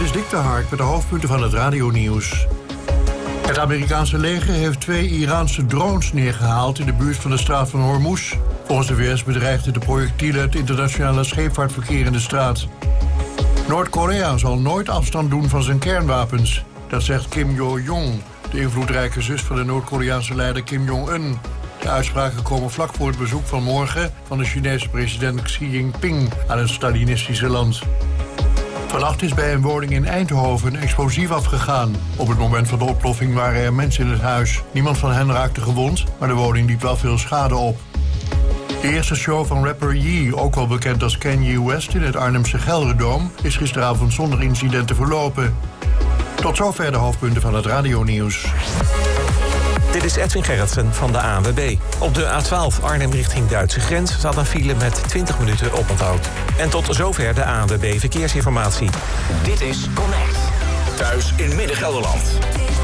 Dit is Dick de Hark met de hoofdpunten van het radionieuws. Het Amerikaanse leger heeft 2 Iraanse drones neergehaald in de buurt van de straat van Hormuz. Volgens de VS bedreigden de projectielen het internationale scheepvaartverkeer in de straat. Noord-Korea zal nooit afstand doen van zijn kernwapens. Dat zegt Kim Yo-jong, de invloedrijke zus van de Noord-Koreaanse leider Kim Jong-un. De uitspraken komen vlak voor het bezoek van morgen van de Chinese president Xi Jinping aan het Stalinistische land. Vannacht is bij een woning in Eindhoven een explosief afgegaan. Op het moment van de ontploffing waren er mensen in het huis. Niemand van hen raakte gewond, maar de woning liep wel veel schade op. De eerste show van rapper Yee, ook wel bekend als Kanye West, in het Arnhemse Gelderdoom, is gisteravond zonder incidenten verlopen. Tot zover de hoofdpunten van het radionieuws. Dit is Edwin Gerritsen van de ANWB. Op de A12 Arnhem richting Duitse grens staat een file met 20 minuten oponthoud. En tot zover de ANWB Verkeersinformatie. Dit is Connect. Thuis in Midden-Gelderland.